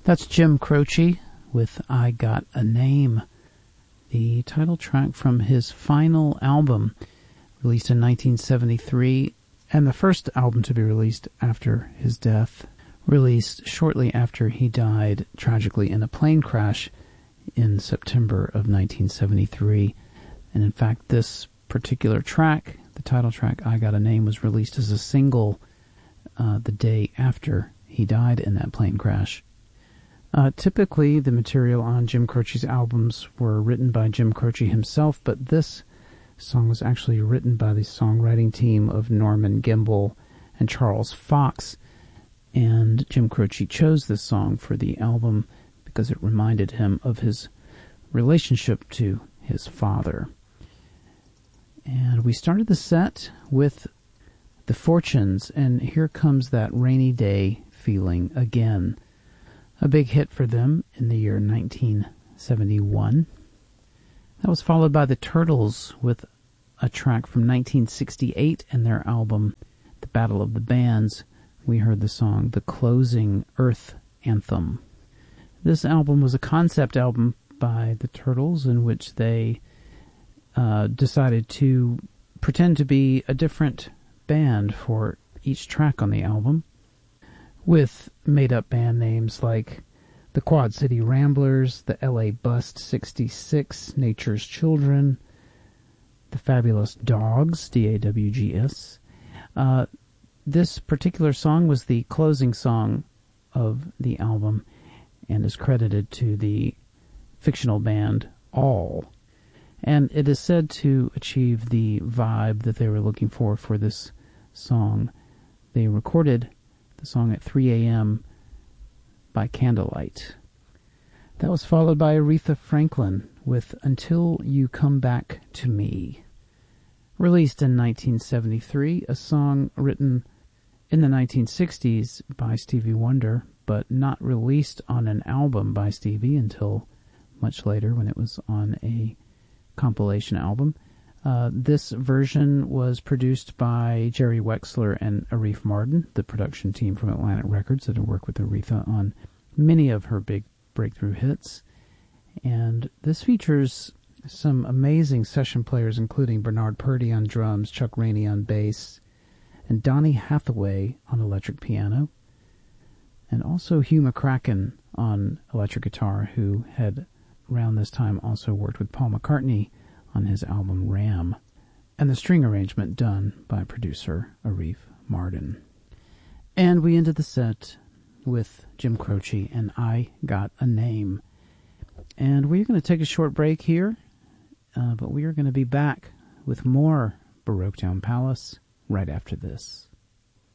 That's Jim Croce with I Got a Name, the title track from his final album, released in 1973, and the first album to be released after his death, released shortly after he died tragically in a plane crash in September of 1973. And in fact, this particular track, the title track, I Got a Name, was released as a single the day after he died in that plane crash. Typically, the material on Jim Croce's albums were written by Jim Croce himself, but this song was actually written by the songwriting team of Norman Gimbel and Charles Fox, and Jim Croce chose this song for the album because it reminded him of his relationship to his father. And we started the set with The Fortunes, and here comes that rainy day feeling again. A big hit for them in the year 1971. That was followed by the Turtles with a track from 1968 and their album, The Battle of the Bands. We heard the song The Closing Earth Anthem. This album was a concept album by the Turtles in which they decided to pretend to be a different band for each track on the album, with made-up band names like the Quad City Ramblers, the LA Bust 66, Nature's Children, the Fabulous Dogs, DAWGS. This particular song was the closing song of the album and is credited to the fictional band All. And it is said to achieve the vibe that they were looking for this song. They recorded the song at 3 a.m. by candlelight. That was followed by Aretha Franklin with Until You Come Back to Me. Released in 1973, a song written in the 1960s by Stevie Wonder, but not released on an album by Stevie until much later when it was on a compilation album. This version was produced by Jerry Wexler and Arif Mardin, the production team from Atlantic Records that had worked with Aretha on many of her big breakthrough hits. And this features some amazing session players, including Bernard Purdie on drums, Chuck Rainey on bass, and Donny Hathaway on electric piano, and also Hugh McCracken on electric guitar, who had around this time also worked with Paul McCartney on his album Ram, and the string arrangement done by producer Arif Mardin. And we ended the set with Jim Croce and I Got a Name. And we're going to take a short break here, but we are going to be back with more Baroque Town Palace right after this.